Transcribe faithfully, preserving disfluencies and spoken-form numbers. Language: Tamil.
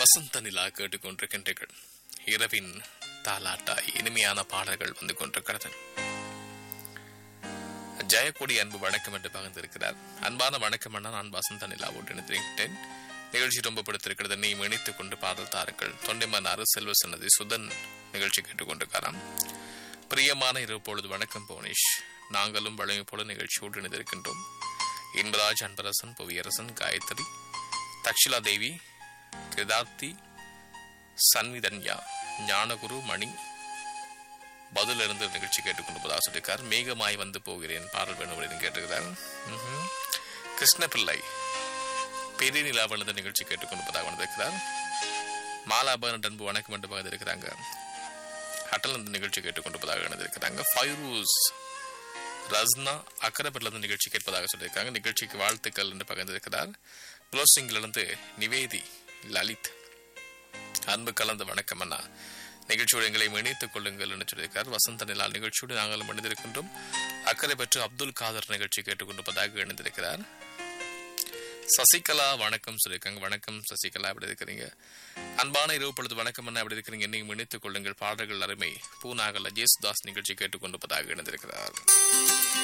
வசந்த நிலா கேட்டுக்கொண்டிருக்கின்றீர்கள். இரவின் தாலாட்டாய் இனிமையான பாடல்கள் வந்து கொண்டிருக்கிறது. ஜெயக்கொடி அன்பு வணக்கம் என்று பகிர்ந்திருக்கிறார். அன்பான வணக்கம் அண்ணா, நான் வசந்த நிலாவோடு இணைந்திருக்கிறேன். நிகழ்ச்சி ரொம்ப பிடித்திருக்கிறது. நீ இணைத்துக் கொண்டு பாடல் தாருங்கள். தொண்டைமன்னாறு செல்வ சன்னதி சுதன் நிகழ்ச்சி கேட்டுக்கொண்டிருக்கிறார். பிரியமான இரவு பொழுது வணக்கம் போனேஷ். நாங்களும் வழமை போல நிகழ்ச்சியோடு இணைந்திருக்கின்றோம். இன்பராஜ், அன்பரசன், புவியரசன், காயத்ரி, தக்ஷிலா தேவி, கிருதார்த்தி, சன்விதன்யா, ஞானகுரு, மணி பதிலிருந்து நிகழ்ச்சி கேட்டுக்கொண்டிருப்பதாக சொல்லியிருக்கார். மேகமாய் வந்து போகிறேன் பாடல் வேணும் கேட்டிருக்கிறார். கிருஷ்ணபிள்ளை பெரிய நிலாவிலிருந்து நிகழ்ச்சி கேட்டுக்கொண்டிருப்பதாக வந்திருக்கிறார். மாலாபரன் அன்பு வணக்கம் என்று பகிர்ந்திருக்கிறாங்க. ஹட்டல் இந்த நிகழ்ச்சி கேட்டுக்கொண்டிருப்பதாக இணைந்திருக்கிறாங்க. ஃபைரூஸ் ரஸ்னா அக்கரப்பட்டிலிருந்து நிகழ்ச்சி கேட்பதாக சொல்லியிருக்காங்க. நிகழ்ச்சிக்கு வாழ்த்துக்கள் என்று பகிர்ந்திருக்கிறார். புலோசிங்கிலிருந்து நிவேதி, லலித் அன்பு கலந்த வணக்கம் அண்ணா, நிகழ்ச்சியோடு எங்களை இணைத்துக் கொள்ளுங்கள் என்று சொல்லியிருக்கார். வசந்த நிலா நிகழ்ச்சியோடு நாங்கள் இணைந்திருக்கின்றோம். அக்கறை பெற்று அப்துல் காதர் நிகழ்ச்சி கேட்டுக்கொண்டிருப்பதாக இணைந்திருக்கிறார். சசிகலா வணக்கம் சொல்லியிருக்காங்க. வணக்கம் சசிகலா, எப்படி இருக்கிறீங்க? அன்பான இரவு பொழுது வணக்கம் அண்ணா, எப்படி இருக்கிறீங்க? நீங்கள் இணைத்துக் கொள்ளுங்கள். பாடல்கள் அருமை. பூனாகல ஜேசுதாஸ் நிகழ்ச்சி கேட்டுக்கொண்டிருப்பதாக இணைந்திருக்கிறார்.